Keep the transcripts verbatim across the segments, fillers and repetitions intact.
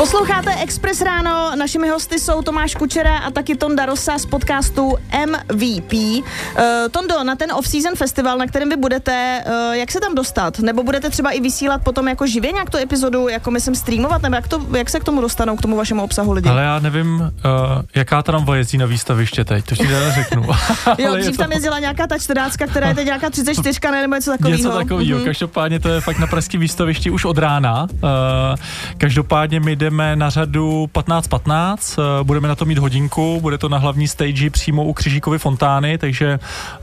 Posloucháte Express ráno, našimi hosty jsou Tomáš Kučera a taky Tonda Rosa z podcastu M V P. Uh, Tondo, na ten off-season festival, na kterém vy budete, uh, jak se tam dostat? Nebo budete třeba i vysílat potom jako živě nějak tu epizodu, jako myslím streamovat, nebo jak, to, jak se k tomu dostanou, k tomu vašemu obsahu lidi? Ale já nevím, uh, jaká tramvaj jezdí na výstaviště teď, to ti neřeknu. Jo, dřív tam jezdila nějaká ta čtrnáctka, která je teď nějaká třicet čtyři, ne, nebo něco takového. Něco takového, mm-hmm. Každopádně to je fakt na pražském výstavišti už od rána. Uh, každopádně my jdeme na řadu patnáct patnáct, uh, budeme na to mít hodinku, bude to na hlavní stage přímo u Křižíkovy fontány, takže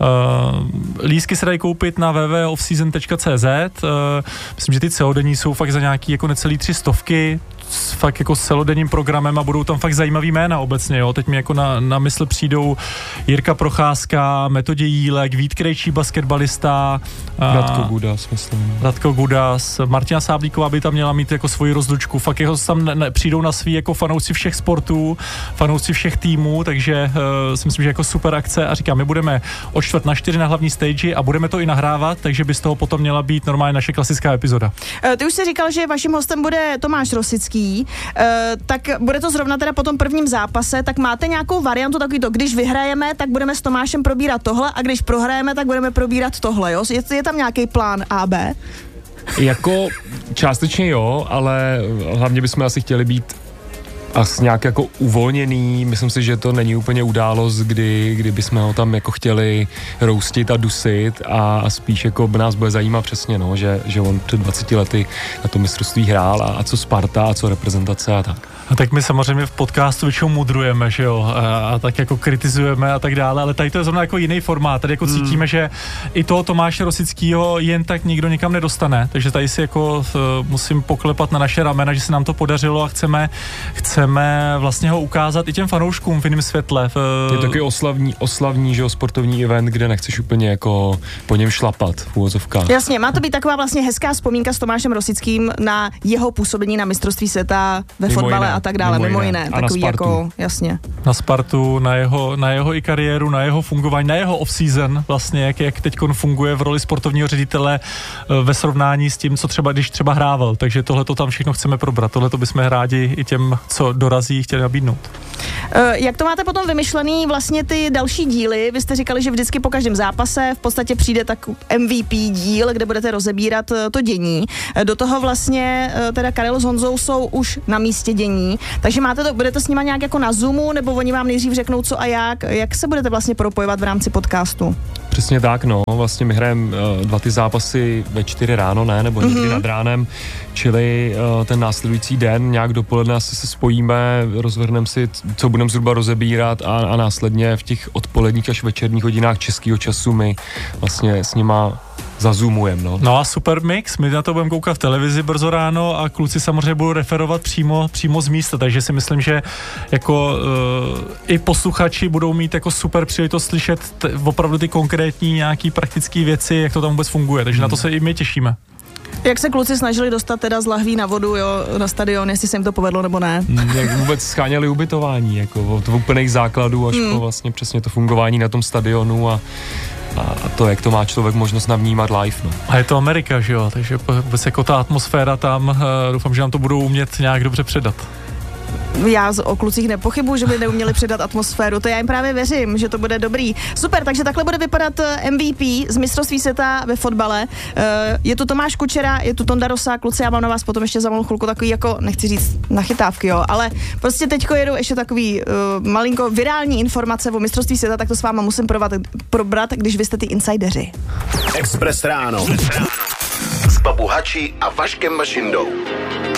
uh, lístky se dají koupit na w w w tečka offseason tečka c z. Uh, myslím, že ty celodenní jsou fakt za nějaký jako necelý tři stovky, s fakt jako s celodenním programem a budou tam fakt zajímavý jména obecně, jo. Teď mi jako na, na mysl přijdou Jirka Procházka, Metodě Jílek, Vít Krejčí, basketbalista, Radko Gudas, myslím. Radko Gudas, Martina Sáblíková by tam měla mít jako svoji rozlučku, fakt jako tam ne, ne, přijdou na svý jako fanoušci všech sportů, fanoušci všech týmů, takže uh, si myslím, že jako super akce a říkám, my budeme o čtvrt na čtyři na hlavní stage a budeme to i nahrávat, takže by z toho potom měla být normálně naše klasická epizoda. Uh, ty už jsi říkal, že vaším hostem bude Tomáš Rosický. Uh, tak bude to zrovna teda po tom prvním zápase, tak máte nějakou variantu takový to, když vyhrajeme, tak budeme s Tomášem probírat tohle a když prohrajeme, tak budeme probírat tohle, jo? Je, je tam nějaký plán A, B? Jako částečně jo, ale hlavně bychom asi chtěli být asi nějak jako uvolněný, myslím si, že to není úplně událost, kdy, kdy bychom ho tam jako chtěli roustit a dusit a, a spíš jako by nás bude zajímat přesně, no, že, že on před dvaceti lety na to mistrovství hrál a, a co Sparta a co reprezentace a tak. A tak my samozřejmě v podcastu většinou mudrujeme, že jo, a, a tak jako kritizujeme a tak dále, ale tady to je zrovna jako jiný formát, tady jako hmm. cítíme, že i toho Tomáše Rosickýho jen tak nikdo nikam nedostane, takže tady si jako uh, musím poklepat na naše ramena, že se nám to podařilo a chceme, chceme vlastně ho ukázat i těm fanouškům v jiném světle. V, je to taky oslavní, oslavní, že jo, sportovní event, kde nechceš úplně jako po něm šlapat v úvozovkách. Jasně, má to být taková vlastně hezká vzpomínka s Tomášem Rosickým na jeho působení na mistrovství světa ve Mimo fotbale jiné. a tak dále, mimo, mimo jiné. A takový jako, jasně. Na Spartu, na jeho, na jeho i kariéru, na jeho fungování, na jeho off-season, vlastně, jak, jak teďkon funguje v roli sportovního ředitele ve srovnání s tím, co třeba, když třeba hrával. Takže tohle to tam všechno chceme probrat. Tohle to bychom rádi i těm, co dorazí, chtěli nabídnout. Jak to máte potom vymyšlený vlastně ty další díly? Vy jste říkali, že vždycky po každém zápase v podstatě přijde tak M V P díl, kde budete rozebírat to dění. Do toho vlastně teda Karel s Honzou jsou už na místě dění. Takže máte to, budete s nima nějak jako na Zoomu, nebo oni vám nejdřív řeknou co a jak? Jak se budete vlastně propojovat v rámci podcastu? Přesně tak, no. Vlastně my hrajeme uh, dva ty zápasy ve čtyři ráno, ne? Nebo někdy mm-hmm. nad ránem, čili uh, ten následující den nějak dopoledne asi se spojíme, rozvrhneme si, co budeme zhruba rozebírat a, a následně v těch odpoledních až večerních hodinách českého času my vlastně s nima zazoomujeme, no. No a super mix, my na to budeme koukat v televizi brzo ráno a kluci samozřejmě budou referovat přímo, přímo z místa, takže si myslím, že jako uh, i posluchači budou mít jako super příležitost slyšet t- opravdu ty konkrétní nějaký praktické věci, jak to tam vůbec funguje, takže hmm. na to se i my těšíme. Jak se kluci snažili dostat teda z lahví na vodu, jo, na stadion, jestli se jim to povedlo nebo ne? Jak vůbec scháněli ubytování, jako od úplných základů až hmm. po vlastně přesně to fungování na tom stadionu a a to, jak to má člověk možnost navnímat live, no. A je to Amerika, že jo, takže vůbec jako ta atmosféra tam, doufám, že nám to budou umět nějak dobře předat. Já o klucích nepochybuji, že by neuměli předat atmosféru, to já jim právě věřím, že to bude dobrý. Super, takže takhle bude vypadat M V P z mistrovství světa ve fotbale. Je tu Tomáš Kučera, je tu Tonda Rosa, kluci, já mám na vás potom ještě za malou chvilku takový jako, nechci říct nachytávky, jo, ale prostě teďko jedu ještě takový uh, malinko virální informace o mistrovství světa, tak to s váma musím provat, probrat, když vy jste ty insideři. Express ráno. S Babu Hači a Vaškem Mašindou.